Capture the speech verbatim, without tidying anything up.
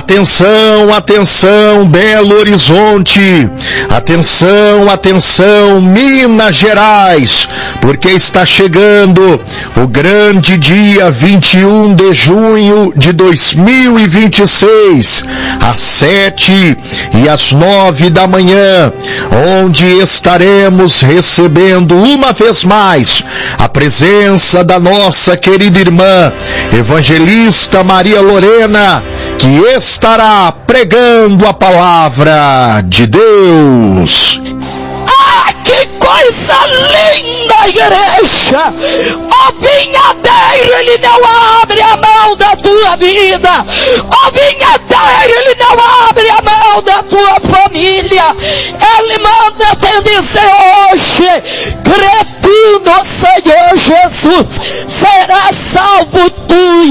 Atenção, atenção, Belo Horizonte. Atenção, atenção, Minas Gerais, porque está chegando o grande dia vinte e um de junho de dois mil e vinte e seis, às sete e às nove da manhã, onde estaremos recebendo uma vez mais a presença da nossa querida irmã evangelista Maria Lorena, que estará pregando a palavra de Deus. Ah, que coisa linda, igreja! O vinhadeiro, ele não abre a mão da tua vida. O vinhadeiro, ele não abre a mão da tua família. Ele manda te dizer hoje: crê tu no Senhor Jesus, será salvo tu